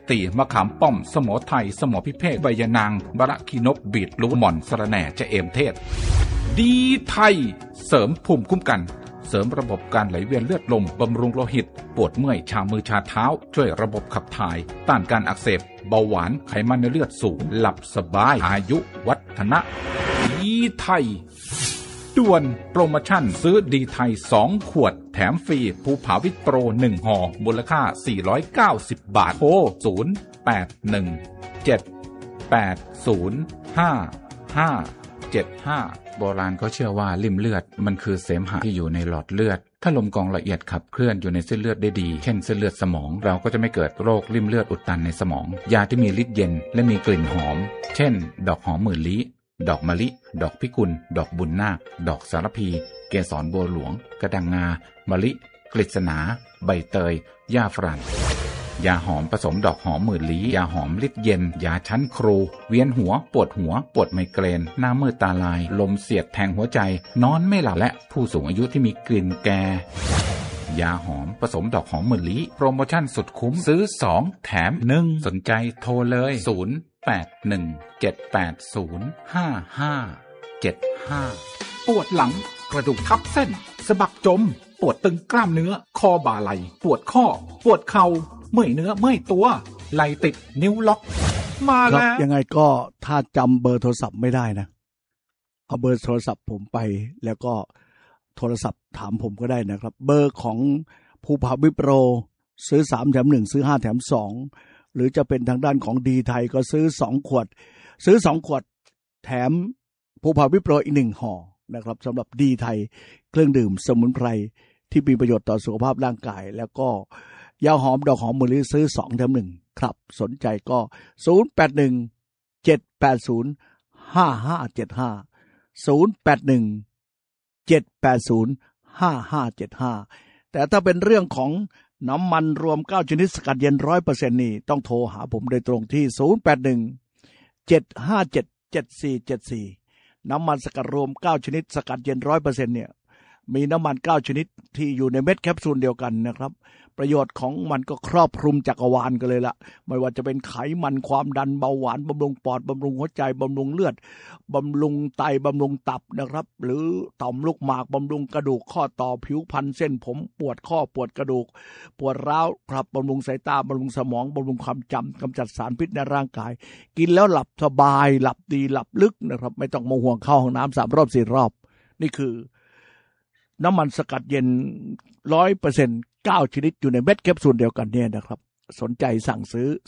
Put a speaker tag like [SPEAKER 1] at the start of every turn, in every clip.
[SPEAKER 1] ตีมะขามป้อมสมอไทยสมอพิเภกใบยะนางบระคีนกบีดลูหม่อนสะระแหน่จะเอมเทศดีไทยเสริมภูมิคุ้มกันเสริมระบบการไหลเวียนเลือดลมบำรุงโลหิตปวดเมื่อยชามือชาเท้าช่วยระบบขับถ่ายต้านการอักเสบเบาหวานไขมันในเลือดสูงหลับสบายอายุวัฒนะดีไทยด่วนโปรโมชั่นซื้อดีไทย2ขวดแถมฟรีภูผาวิตโปร1ห่อมูลค่า490บาทโทร0817805575โบราณเขาเชื่อว่าลิ่มเลือดมันคือเสมหะที่อยู่ในหลอดเลือดถ้าลมกรองละเอียดขับเคลื่อนอยู่ในเส้นเลือดได้ดีเช่นเส้นเลือดสมองเราก็จะไม่เกิดโรคลิ่มเลือดอุดตันในสมองยาที่มีฤทธิ์เย็นและมีกลิ่นหอมเช่นดอกหอมหมื่นลี้ดอกมะลิดอกพิกุลดอกบุญนาคดอกสารพีเกสรบัวหลวงกระดังงามะลิกฤษณาใบเตยหญ้าฝรั่งยาหอมผสมดอกหอมหมื่นลี้ยาหอมฤทธิ์เย็นยาชั้นครูเวียนหัวปวดไมเกรนหน้ามืดตาลายลมเสียดแทงหัวใจนอนไม่หลับและผู้สูงอายุที่มีกลิ่นแก่ยาหอมผสมดอกหอมหมื่นลี้โปรโมชั่นสุดคุ้มซื้อ2แถม1สนใจโทรเลย0817805575ปวดหลังกระดูกทับเส้นสะบักจมปวดตึงกล้ามเนื้อคอบ่าไหล่ปวดข้อปวดเข่าเมื่อยเนื้อเมื่อยตัวไหล่ติดนิ้วล็อกมาแล้ว
[SPEAKER 2] ยังไงก็ถ้าจำเบอร์โทรศัพท์ไม่ได้นะเอาเบอร์โทรศัพท์ผมไปแล้วก็โทรศัพท์ถามผมก็ได้นะครับเบอร์ของภูผาวิโปรซื้อ3แถม1ซื้อ5แถม2หรือจะเป็นทางด้านของดีไทยก็ซื้อ2ขวดแถมภูผาวิโปรอีก1ห่อนะครับสำหรับดีไทยเครื่องดื่มสมุนไพรที่มีประโยชน์ต่อสุขภาพร่างกายแล้วก็ยาหอมดอกหอมมะลิซื้อ2แถม1ครับสนใจก็0817805575 แต่ถ้าเป็นเรื่องของน้ำมันรวม9ชนิดสกัดเย็น 100% นี่ต้องโทรหาผมโดยตรงที่0817577474น้ำมันสกัดรวม9ชนิดสกัดเย็น 100% เนี่ยมีน้ำมัน9ชนิดที่อยู่ในเม็ดแคปซูลเดียวกันนะครับประโยชน์ของมันก็ครอบคลุมจักรวาลกันเลยละไม่ว่าจะเป็นไขมันความดันเบาหวานบำรุงปอดบำรุงหัวใจบำรุงเลือดบำรุงไตบำรุงตับนะครับหรือต่อมลูกหมากบำรุงกระดูกข้อต่อผิวพรรณเส้นผมปวดข้อปวดกระดูกปวดร้าวครับบำรุงสายตาบำรุงสมองบำรุงความจำกำจัดสารพิษในร่างกายกินแล้วหลับสบายหลับดีหลับลึกนะครับไม่ต้องมาห่วงเข้าห้องน้ำ3 รอบ 4 รอบนี่คือน้ำมันสกัดเย็น 100% 9ชนิดอยู่ในเม็ดแคปซูลเดียวกันเนี่ยนะครับสนใจสั่งซื้อ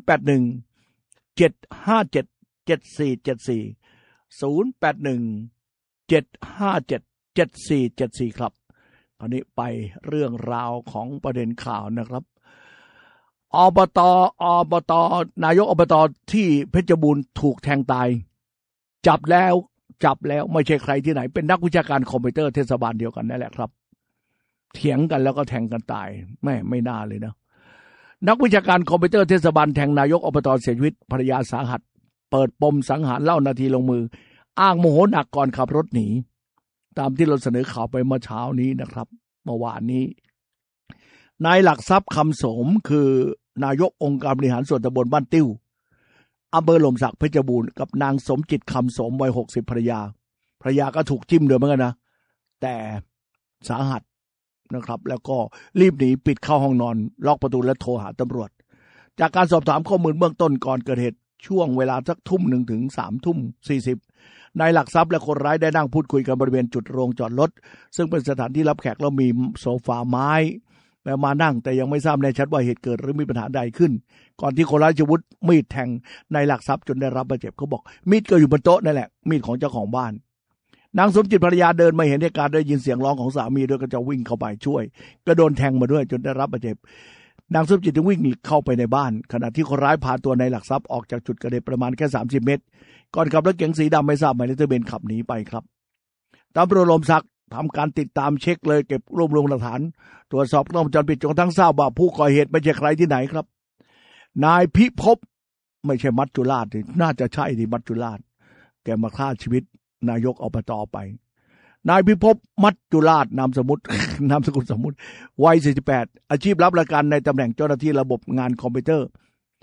[SPEAKER 2] 0817577474 ครับคราวนี้ไปเรื่องราวของประเด็นข่าวนะครับอบตนายกอบตที่เพชรบูรณ์ถูกแทงตายจับแล้วไม่ใช่ใครที่ไหนเป็นนักวิชาการคอมพิวเตอร์เทศบาลเดียวกันนั่นแหละครับเถียงกันแล้วก็แทงกันตายไม่น่าเลยนะนักวิชาการคอมพิวเตอร์เทศบาลแทงนายกอบตเสียชีวิตภรรยาสาหัสเปิดปมสังหารเล่านาทีลงมืออ้างโมโหหนักก่อนขับรถหนีตามที่เราเสนอข่าวไปเมื่อเช้านี้นะครับเมื่อวานนี้นายหลักทรัพย์คำสมคือนายกองค์การบริหารส่วนตำบลบ้านติ้วอำเภอหล่มสักเพชรบูรณ์กับนางสมจิตคำสมวัย60ภรรยาก็ถูกจิ้มด้วยเหมือนกันนะแต่สาหัสนะครับแล้วก็รีบหนีปิดเข้าห้องนอนล็อกประตูและโทรหาตำรวจจากการสอบถามข้อมูลเบื้องต้นก่อนเกิดเหตุช่วงเวลาสักทุ่มหนึ่งถึง3:40นายหลักทรัพย์และคนร้ายได้นั่งพูดคุยกันบริเวณจุดโรงจอดรถซึ่งเป็นสถานที่รับแขกแล้วมีโซฟาไม้แล้วมานั่งแต่ยังไม่ทราบแน่ชัดว่าเหตุเกิดหรือมีปัญหาใดขึ้นก่อนที่คนร้ายจะวุธมีดแทงนายหลักทรัพย์จนได้รับบาดเจ็บเขาบอกมีดก็อยู่บนโต๊ะนั่นแหละมีดของเจ้าของบ้านนางสมจิตภรรยาเดินมาเห็นเหตุการณ์ได้ยินเสียงร้องของสามีด้วยก็จะวิ่งเข้าไปช่วยก็โดนแทงมาด้วยจนได้รับบาดเจ็บนางสมจิตจึงวิ่งเข้าไปในบ้านขณะที่คนร้ายพาตัวนายหลักทรัพย์ออกจากจุดเกิดเหตุประมาณแค่30 เมตรก่อนขับรถเก๋งสีดำไม่ทราบหมายเลขทะเบียนขับหนีไปครับตำรวจหล่มสักทำการติดตามเช็คเลยเก็บรวบรวมหลักฐานตรวจสอบกล้องวงจรปิดจนทั้งทราบว่าผู้ก่อเหตุไม่ใช่ใครที่ไหนครับนายพิภพไม่ใช่มัจจุราชน่าจะใช่ที่มัจจุราชแกมาฆ่าชีวิตนายกอบตไปนายพิภพมัจจุราชนามสกุลสมมุติวัย48อาชีพรับราชการในตำแหน่งเจ้าหน้าที่ระบบงานคอมพิวเตอร์